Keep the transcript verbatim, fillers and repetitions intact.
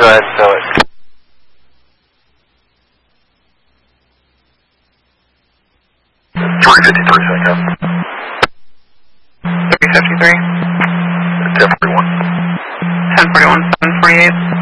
go ahead and fill it. three fifty-three, second. three fifty-three. ten forty-one. ten forty-one, seven forty-eight.